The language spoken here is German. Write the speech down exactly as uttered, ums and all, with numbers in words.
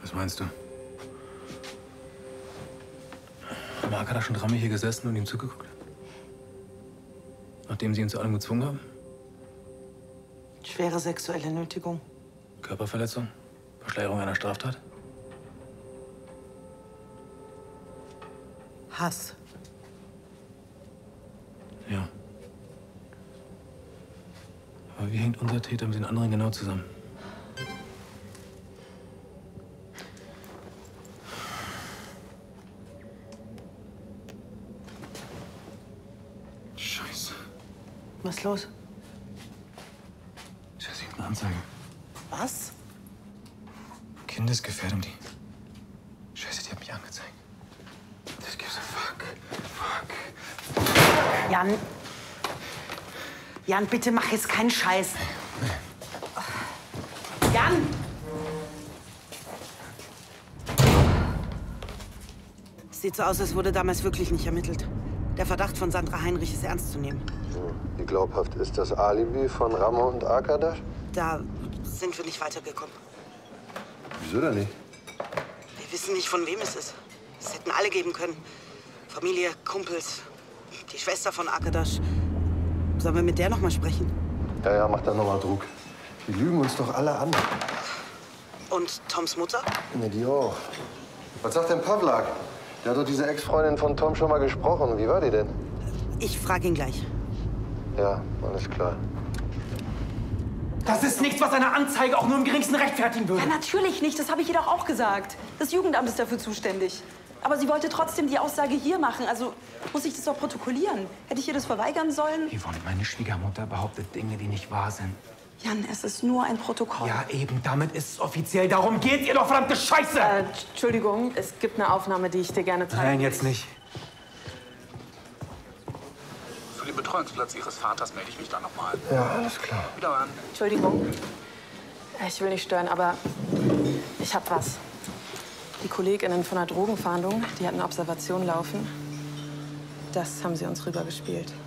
Was meinst du? Hat Mark da schon dreimal hier gesessen und ihm zugeguckt? Nachdem sie ihn zu allem gezwungen haben? Schwere sexuelle Nötigung. Körperverletzung? Verschleierung einer Straftat? Hass. Ja. Aber wie hängt unser Täter mit den anderen genau zusammen? Scheiße. Was ist los? Jesse, eine Anzeige. Was? Kindesgefährdung, die... Scheiße, die hat mich angezeigt. Das gives a fuck. Fuck. Jan. Jan, bitte mach jetzt keinen Scheiß. Jan! Es sieht so aus, als wurde damals wirklich nicht ermittelt. Der Verdacht von Sandra Heinrich ist ernst zu nehmen. Wie glaubhaft ist das Alibi von Ramo und Arkadasch? Da sind wir nicht weitergekommen. Wieso denn nicht? Wir wissen nicht, von wem es ist. Es hätten alle geben können. Familie, Kumpels, die Schwester von Arkadasch. Sollen wir mit der noch mal sprechen? Ja, ja, mach da noch mal Druck. Die lügen uns doch alle an. Und Toms Mutter? Ja, die auch. Was sagt denn Pavlak? Der hat doch diese Ex-Freundin von Tom schon mal gesprochen. Wie war die denn? Ich frage ihn gleich. Ja, alles klar. Das ist nichts, was eine Anzeige auch nur im geringsten rechtfertigen würde. Ja, natürlich nicht. Das habe ich ihr doch auch gesagt. Das Jugendamt ist dafür zuständig. Aber sie wollte trotzdem die Aussage hier machen. Also muss ich das doch protokollieren. Hätte ich ihr das verweigern sollen? Yvonne, meine Schwiegermutter behauptet Dinge, die nicht wahr sind. Jan, es ist nur ein Protokoll. Ja, eben. Damit ist es offiziell. Darum geht ihr doch, verdammte Scheiße! Äh, Entschuldigung, es gibt eine Aufnahme, die ich dir gerne zeige. Nein, jetzt nicht. Für den Betreuungsplatz Ihres Vaters melde ich mich dann nochmal. Ja, alles klar. Wiederhören. Entschuldigung. Ich will nicht stören, aber ich hab was. Die KollegInnen von der Drogenfahndung, die hatten eine Observation laufen. Das haben sie uns rübergespielt.